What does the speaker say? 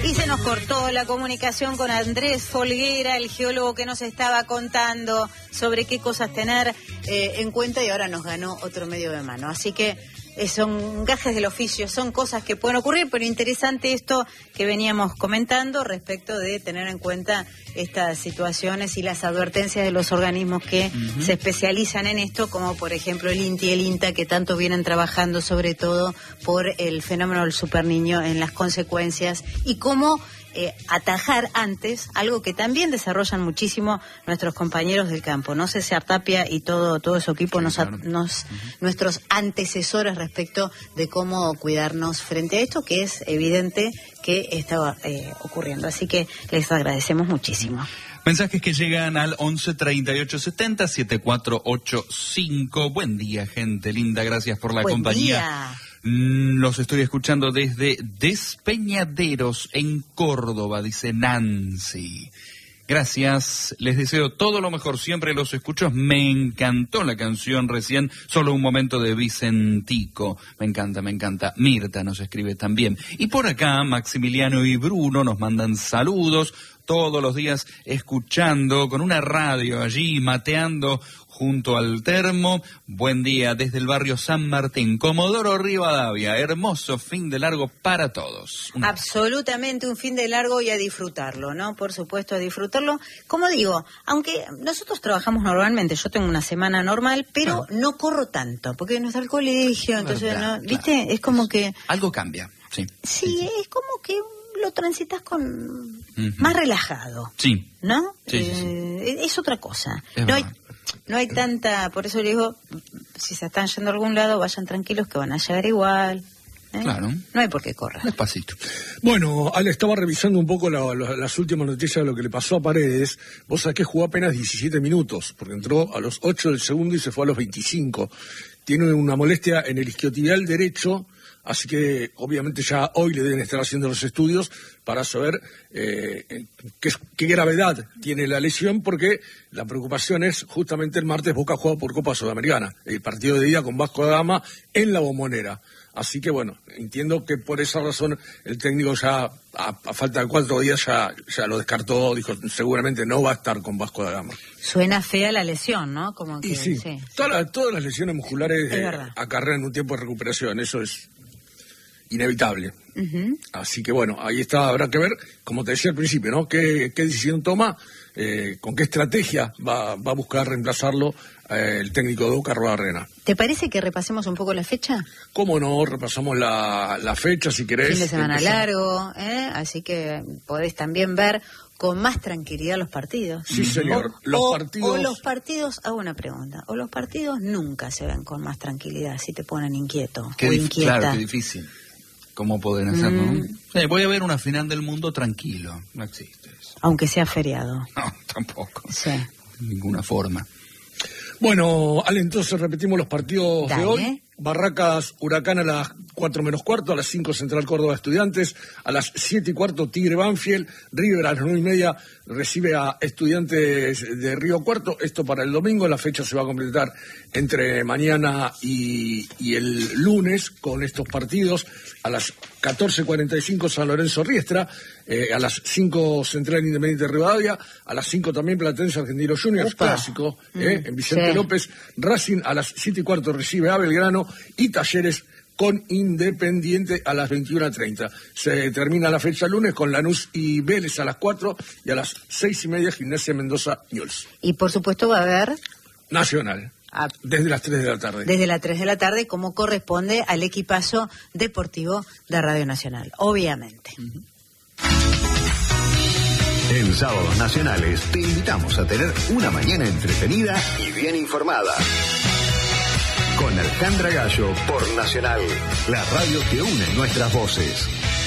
Y se nos cortó la comunicación con Andrés Folguera, el geólogo que nos estaba contando sobre qué cosas tener en cuenta, y ahora nos ganó otro medio de mano. Así que son gajes del oficio, son cosas que pueden ocurrir, pero interesante esto que veníamos comentando respecto de tener en cuenta estas situaciones y las advertencias de los organismos que se especializan en esto, como por ejemplo el INTI y el INTA, que tanto vienen trabajando sobre todo por el fenómeno del superniño en las consecuencias y cómo atajar antes, algo que también desarrollan muchísimo nuestros compañeros del campo, ¿no? César Tapia y todo su equipo, nuestros antecesores respecto de cómo cuidarnos frente a esto, que es evidente que estaba ocurriendo. Así que les agradecemos muchísimo. Mensajes que llegan al 11 38 70 7485. Buen día, gente linda, gracias por la compañía. Día. Los estoy escuchando desde Despeñaderos, en Córdoba, dice Nancy. Gracias, les deseo todo lo mejor, siempre los escucho. Me encantó la canción recién, Solo un momento, de Vicentico. Me encanta. Mirta nos escribe también. Y por acá, Maximiliano y Bruno nos mandan saludos. Todos los días escuchando con una radio allí, mateando junto al termo. Buen día desde el barrio San Martín, Comodoro Rivadavia. Hermoso fin de largo para todos. Absolutamente un fin de largo, y a disfrutarlo, ¿no? Por supuesto, a disfrutarlo. Como digo, aunque nosotros trabajamos normalmente, yo tengo una semana normal, pero no corro tanto, porque no está el colegio, entonces, ¿no? ¿Viste? Es como que... Algo cambia, sí. Sí, es como que lo transitas con más relajado. Sí. ¿No? Sí. Es otra cosa. No hay tanta, por eso le digo, si se están yendo a algún lado, vayan tranquilos que van a llegar igual. Claro. No hay por qué correr. Despacito. Bueno, Ale, estaba revisando un poco las últimas noticias de lo que le pasó a Paredes. Vos sabés que jugó apenas 17 minutos, porque entró a los 8 del segundo y se fue a los 25. Tiene una molestia en el isquiotibial derecho, así que obviamente ya hoy le deben estar haciendo los estudios para saber qué gravedad tiene la lesión, porque la preocupación es justamente el martes Boca juega por Copa Sudamericana, el partido de ida con Vasco da Gama en La Bombonera. Así que bueno, entiendo que por esa razón el técnico ya, a falta de 4 días, ya lo descartó, dijo seguramente no va a estar con Vasco da Gama. Suena fea la lesión, ¿no? Como que, y sí. Todas las lesiones musculares acarrean un tiempo de recuperación, eso es inevitable. Así que bueno, ahí está, habrá que ver, como te decía al principio, ¿no? ¿Qué decisión toma? ¿Con qué estrategia va a buscar reemplazarlo el técnico de Boca, Arruabarrena? ¿Te parece que repasemos un poco la fecha? ¿Cómo no? Repasamos la fecha, si querés. Fin de semana largo, así que podés también ver con más tranquilidad los partidos. Sí, señor. Los partidos, hago una pregunta, o los partidos nunca se ven con más tranquilidad si te ponen inquieto o inquieta. Claro, qué difícil. ¿Cómo pueden hacerlo? Voy a ver una final del mundo tranquilo. No existe eso. Aunque sea feriado. No, tampoco. Sí. De ninguna forma. Bueno, Ale, entonces repetimos los partidos de hoy. Barracas Huracán a las 4 menos cuarto, a las 5 Central Córdoba Estudiantes, a las 7 y cuarto Tigre Banfield, River a las 9 y media recibe a Estudiantes de Río Cuarto. Esto para el domingo, la fecha se va a completar entre mañana y el lunes con estos partidos. A las 14:45 San Lorenzo Riestra, a las 5 Central Independiente de Rivadavia, a las 5 también Platense Argentino Juniors, clásico, en Vicente López. Racing a las 7 y cuarto recibe a Belgrano, y Talleres con Independiente a las 21:30. Se termina la fecha lunes con Lanús y Vélez a las 4, y a las 6 y media Gimnasia Mendoza Newell's. Y por supuesto va a haber Nacional. Desde las 3 de la tarde. Desde las 3 de la tarde, como corresponde al equipazo deportivo de Radio Nacional, obviamente. En Sábados Nacionales te invitamos a tener una mañana entretenida y bien informada. Con Alejandra Gallo por Nacional, la radio que une nuestras voces.